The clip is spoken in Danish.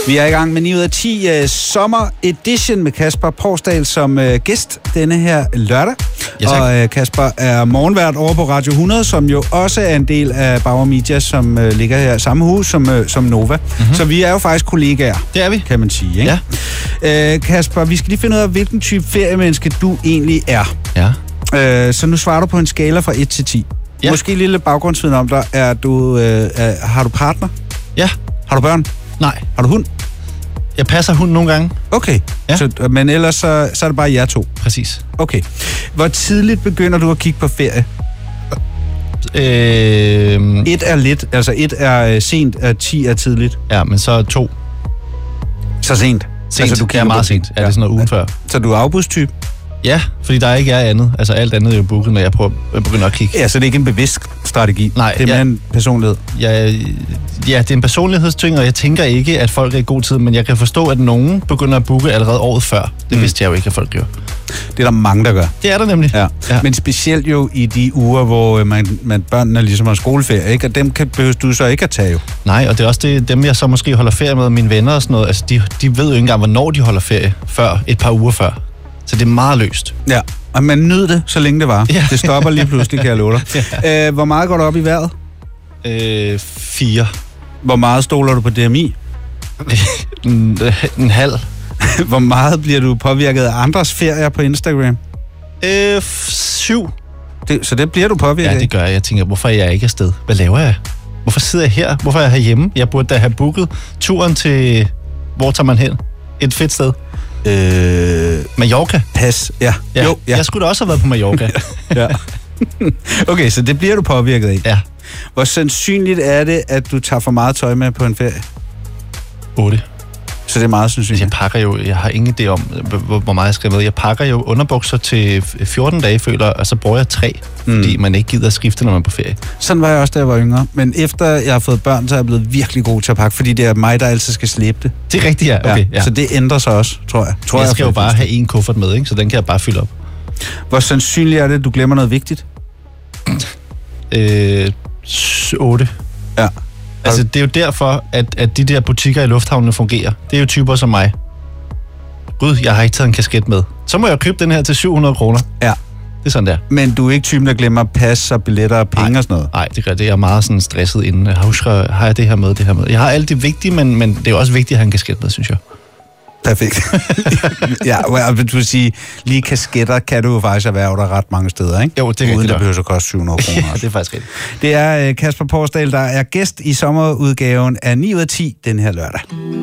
Vi er i gang med 9 ud af 10 Sommer Edition med Kasper Porsdal som gæst denne her lørdag. Ja, og Kasper er morgenvært over på Radio 100, som jo også er en del af Bauer Media, som ligger her i samme hus som Nova. Mm-hmm. Så vi er jo faktisk kollegaer. Det er vi. Kan man sige, ikke? Ja. Kasper, vi skal lige finde ud af, hvilken type feriemenneske du egentlig er. Ja. Så nu svarer du på en skala fra 1 til 10. Ja. Måske lille baggrundsviden om dig. Har du partner? Ja. Har du børn? Nej. Har du hund? Jeg passer hunden nogle gange. Okay, ja. Men ellers så er det bare jer to? Præcis. Okay. Hvor tidligt begynder du at kigge på ferie? 1 er lidt, altså 1 er sent, og 10 er tidligt. Ja, men så 2. Så sent? Sent, altså, du kigger meget sent. Ja, det er sådan noget ugen før. Så du er afbudstype? Ja, fordi der ikke er andet. Altså alt andet er jo booket, når jeg begynder at kigge. Ja, så det er ikke en bevidst strategi? Nej. Det er mere en personlighed? Ja, det er en personlighedsting, og jeg tænker ikke, at folk er i god tid, men jeg kan forstå, at nogen begynder at booke allerede året før. Det vidste jeg jo ikke, at folk gjorde. Det er der mange, der gør. Det er der nemlig. Ja. Men specielt jo i de uger, hvor børnene ligesom har skoleferie, ikke? Og dem behøver du så ikke at tage jo. Nej, og det er også dem, jeg så måske holder ferie med, mine venner og sådan noget. Altså, de ved jo ikke engang, hvornår de holder ferie, før et par uger før. Så det er meget løst. Ja, og man nød det, så længe det var. Ja. Det stopper lige pludselig, kan jeg love dig. Ja. Hvor meget går du op i vejret? 4. Hvor meget stoler du på DMI? en halv. Hvor meget bliver du påvirket af andres ferier på Instagram? 7. Så det bliver du påvirket af? Ja, det gør jeg. Jeg tænker, hvorfor er jeg ikke afsted? Hvad laver jeg? Hvorfor sidder jeg her? Hvorfor er jeg herhjemme? Jeg burde da have booket turen til... Hvor tager man hen? Et fedt sted. Mallorca. Pas, ja. Jo, ja. Jeg skulle da også have været på Mallorca. Ja. Okay, så det bliver du påvirket af. Ja. Hvor sandsynligt er det, at du tager for meget tøj med på en ferie? 8. Så det er meget sandsynligt. Jeg pakker jo, jeg har ingen idé om, hvor meget jeg skal med. Jeg pakker jo underbukser til 14 dage, føler, og så bruger jeg 3, fordi man ikke gider at skifte, når man er på ferie. Sådan var jeg også, da jeg var yngre. Men efter jeg har fået børn, så er jeg blevet virkelig god til at pakke, fordi det er mig, der altid skal slæbe det. Det er rigtigt, ja. Okay, ja. Så det ændrer sig også, tror jeg. Jeg skal jo bare have en kuffert med, ikke? Så den kan jeg bare fylde op. Hvor sandsynligt er det, at du glemmer noget vigtigt? 8. Ja. Altså, det er jo derfor, at de der butikker i lufthavnene fungerer. Det er jo typer som mig. Gud, jeg har ikke taget en kasket med. Så må jeg købe den her til 700 kroner. Ja. Det er sådan der. Men du er ikke typen, der glemmer pas og billetter og penge og sådan noget? Nej, det gør det. Jeg er meget sådan stresset inden. Jeg husker, har jeg det her med, det her med. Jeg har alt det vigtige, men det er også vigtigt at have en kasket med, synes jeg. Perfekt. Ja, du vil sige, lige kasketter kan du jo faktisk erhverve dig ret mange steder, ikke? Jo, det er uden det behøver så koste 700 kroner. Ja, det er faktisk rigtigt. Det er Kasper Porsdal, der er gæst i sommerudgaven af 9 ud af 10 den her lørdag.